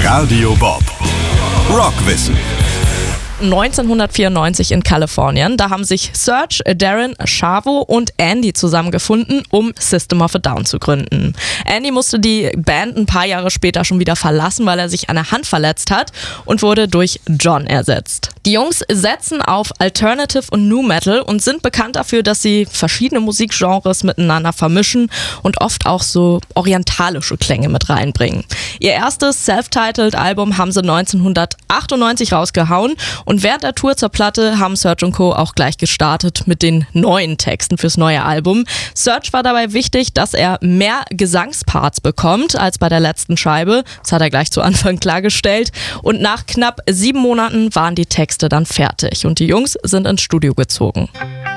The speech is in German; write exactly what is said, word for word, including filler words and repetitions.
Radio Bob. Rockwissen. neunzehnhundertvierundneunzig in Kalifornien. Da haben sich Serj, Daron, Chavo und Andy zusammengefunden, um System of a Down zu gründen. Andy musste die Band ein paar Jahre später schon wieder verlassen, weil er sich an der Hand verletzt hat und wurde durch John ersetzt. Die Jungs setzen auf Alternative und Nu Metal und sind bekannt dafür, dass sie verschiedene Musikgenres miteinander vermischen und oft auch so orientalische Klänge mit reinbringen. Ihr erstes Self-Titled Album haben sie neunzehnhundertachtundneunzig rausgehauen und während der Tour zur Platte haben Serj und Co. auch gleich gestartet mit den neuen Texten fürs neue Album. Serj war dabei wichtig, dass er mehr Gesangsparts bekommt als bei der letzten Scheibe. Das hat er gleich zu Anfang klargestellt. Und nach knapp sieben Monaten waren die Texte dann fertig und die Jungs sind ins Studio gezogen.